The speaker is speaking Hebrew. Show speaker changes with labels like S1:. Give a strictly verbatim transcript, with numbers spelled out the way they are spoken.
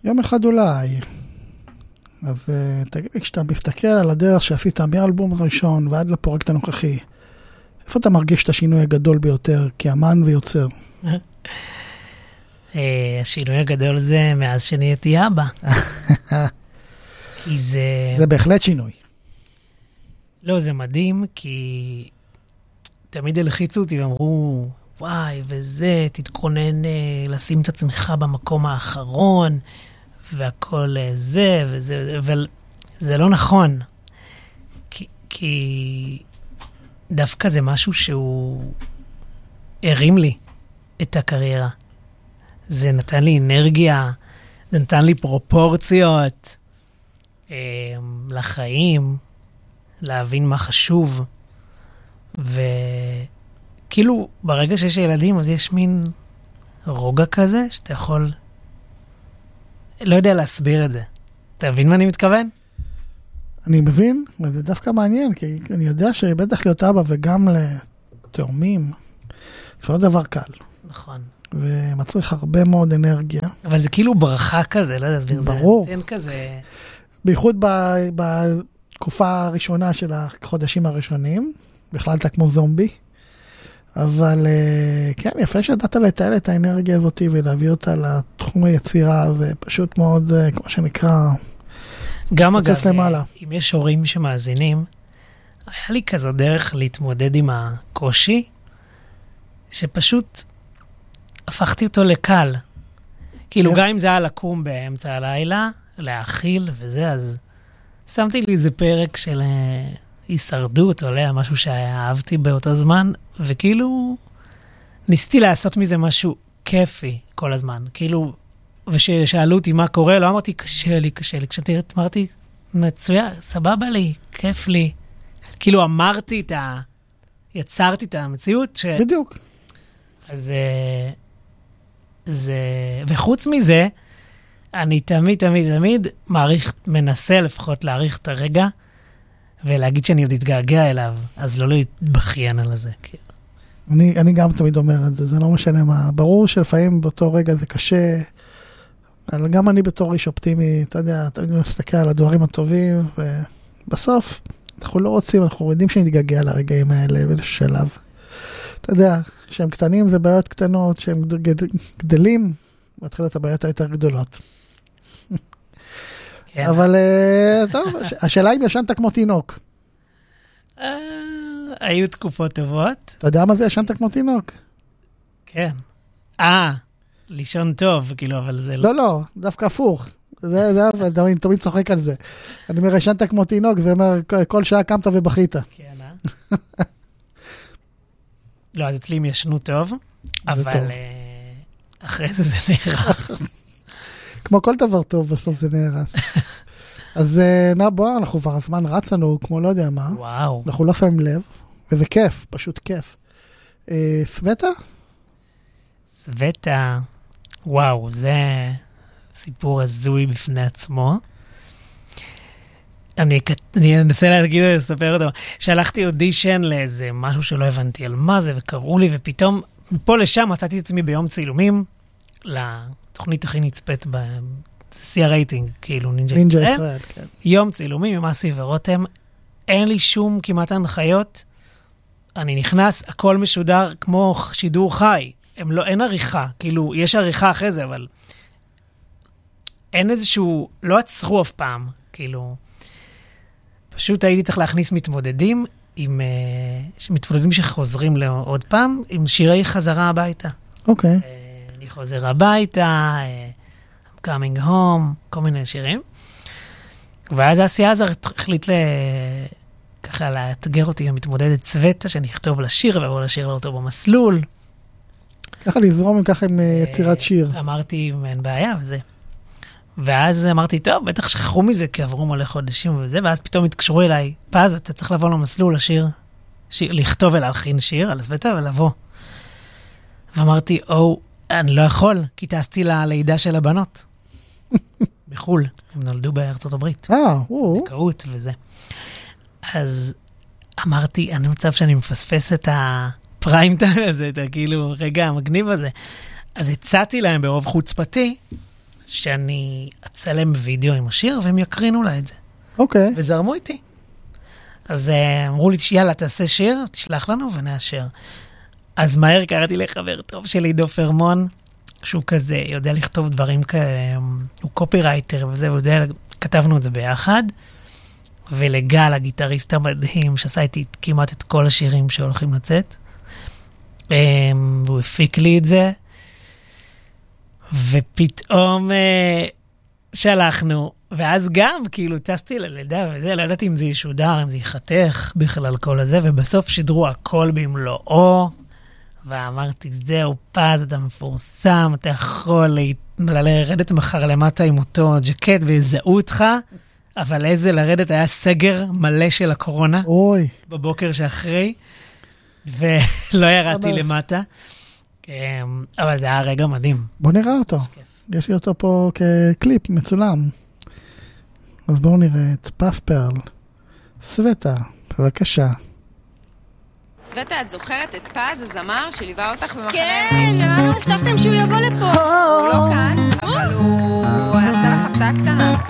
S1: יום אחד אולי. אז uh, תגיד לי, כשאתה מסתכל על הדרך שעשית מהאלבום הראשון ועד לפרויקט הנוכחי, איפה אתה מרגיש את השינוי הגדול ביותר כאמן ויוצר?
S2: השינוי הגדול זה מאז שנהייתי אבא. כי זה...
S1: זה בהחלט שינוי.
S2: לא, זה מדהים, כי תמיד הלחיצו אותי ואמרו, וואי, וזה, תתכונן לשים את עצמך במקום האחרון, והכל זה, וזה, אבל זה לא נכון. כי, כי דווקא זה משהו שהוא הרים לי את הקריירה. זה נתן לי אנרגיה, זה נתן לי פרופורציות אה, לחיים, להבין מה חשוב. וכאילו, ברגע שיש ילדים, אז יש מין רוגע כזה, שאתה יכול... לא יודע להסביר את זה. אתה מבין מה אני מתכוון?
S1: אני מבין, וזה דווקא מעניין, כי אני יודע שבטח להיות אבא וגם לתאומים, זה לא דבר קל.
S2: נכון.
S1: ומצריך הרבה מאוד אנרגיה.
S2: אבל זה כאילו ברכה כזה, לא יודע להסביר.
S1: ברור.
S2: זה נותן כזה...
S1: בייחוד בתקופה הראשונה של החודשים הראשונים, בכלל אתה כמו זומבי, אבל כן, יפה שדעת לתעל את האנרגיה הזאת ולהביא אותה לתחום היצירה, ופשוט מאוד, כמו שנקרא,
S2: גם אגב, למעלה. אם יש הורים שמאזינים, היה לי כזו דרך להתמודד עם הקושי, שפשוט הפכתי אותו לקל. כאילו, גם אם זה היה לקום באמצע הלילה, להאכיל וזה, אז שמתי לי איזה פרק של הישרדות, או משהו שאהבתי באותו זמן, וכאילו ניסיתי לעשות מזה משהו כיפי כל הזמן. כאילו, וששאלו אותי מה קורה, לא אמרתי, קשה לי, קשה לי. כשאתי אמרתי, מצויה, סבבה לי, כיף לי. כאילו אמרתי את ה... יצרתי את המציאות ש...
S1: בדיוק.
S2: אז זה... וחוץ מזה, אני תמיד, תמיד, תמיד מעריך, מנסה לפחות להעריך את הרגע, ולהגיד שאני עוד אתגעגע אליו, אז לא להתבכיין על זה.
S1: אני, אני גם תמיד אומר את זה, זה לא משנה מה. ברור שלפעמים באותו רגע זה קשה, אבל גם אני בתור איש אופטימי, אתה יודע, תמיד מסתכל על הדברים הטובים, ובסוף אנחנו לא רוצים, אנחנו יודעים שנתגעגע לרגעים האלה ולשלב. אתה יודע, שהם קטנים זה בעיות קטנות, שהם גדלים, מתחיל את הבעיות היותר גדולות. כן. אבל טוב, השאלה אם ישנת כמו תינוק.
S2: היו תקופות טובות.
S1: אתה יודע מה זה ישנת כמו תינוק?
S2: כן. אה, לישון טוב, כאילו, אבל זה לא...
S1: לא, לא, דווקא הפוך. זה, זה, אני תמיד צוחק על זה. אני אומר, ישנת כמו תינוק, זה אומר, כל שעה קמת ובכית. כן, אה?
S2: לא, אז אצלי הם ישנו טוב, אבל אחרי זה זה נהרס.
S1: כמו כל דבר טוב, בסוף זה נהרס. אז נע בוא, אנחנו כבר הזמן רצנו, כמו לא יודע מה.
S2: וואו.
S1: אנחנו לא שמים לב, וזה כיף, פשוט כיף. סווטה?
S2: סווטה, וואו, זה סיפור הזוי בפני עצמו. אני, אני אנסה להגיד, לספר אותו. שלחתי אודישן לאיזה משהו שלא הבנתי על מה זה, וקראו לי, ופתאום, מפה לשם, נתתי את עצמי ביום צילומים, לתוכנית הכי נצפית בשיא הרייטינג, כאילו נינג'ה ישראל.
S1: נינג'ה ישראל, כן.
S2: יום צילומים עם אסי ורותם, אין לי שום כמעט הנחיות, אני נכנס, הכל משודר כמו שידור חי, הם לא, אין עריכה, כאילו, יש עריכה אחרי זה, אבל אין איזשהו, לא עצרו אף פעם, כאילו, פשוט הייתי צריך להכניס מתמודדים, עם uh, מתמודדים שחוזרים לעוד פעם, עם שירי חזרה הביתה.
S1: אוקיי. Okay.
S2: Uh, אני חוזר הביתה, uh, I'm coming home, כל מיני שירים. ואז העשייה הזו החליט ל... ככה לאתגר אותי המתמודדת סווטה, שאני אכתוב לשיר, ועבור לשיר לאותו במסלול.
S1: ככה לזרום ככה עם יצירת שיר.
S2: אמרתי, אין בעיה, וזה. ואז אמרתי, טוב, בטח שכחו מזה, כי עברו מלא חודשים וזה, ואז פתאום התקשרו אליי, פז, אתה צריך לבוא למסלול לשיר, שיר, לכתוב ולהלחין שיר על הסווטה ולבוא. ואמרתי, או, אני לא יכול, כי טסתי ללידה של הבנות. בחול, הם נולדו בארצות הברית.
S1: אה, וואו.
S2: בקרות וזה. אז אמרתי, אני מצב שאני מפספס את הפריים טיים הזה, את הכאילו רגע המגניב הזה. אז הצעתי להם ברוב חוצפתי, שאני אצלם וידאו עם השיר, והם יקרינו לה את זה.
S1: אוקיי. Okay.
S2: וזרמו איתי. אז אמרו לי, יאללה, תעשה שיר, תשלח לנו ונאשר. אז מהר קראתי לחבר טוב שלי, עידו פרמון, שהוא כזה יודע לכתוב דברים כאלה, הוא קופירייטר וזה, ויודע, כתבנו את זה ביחד, ולגל, הגיטריסט המדהים, שעשה איתי כמעט את כל השירים שהולכים לצאת, והוא הפיק לי את זה, ופתאום שלחנו, ואז גם, כאילו, טסתי ללידה וזה, לא ידעתי אם זה ישודר, אם זה יחתך בכלל כל הזה, ובסוף שידרו הכל במלואו, ואמרתי, זהו, פז, אתה מפורסם, אתה יכול לרדת מחר למטה עם אותו ג'קט, ויזעו אותך, אבל איזה לרדת היה סגר מלא של הקורונה,
S1: אוי.
S2: בבוקר שאחרי, ולא ירדתי למטה, אבל זה היה רגע מדהים.
S1: בוא נראה אותו. יש לי אותו פה כקליפ מצולם. אז בואו נראה את פז פרל. סווטה, בבקשה.
S3: סווטה, את זוכרת את פז, הזמר שליווה אותך במחנה
S4: כן,
S3: הימים שלנו?
S4: הבטחתם שהוא יבוא לפה.
S3: הוא לא כאן, אבל הוא עשה לך הפתעה קטנה.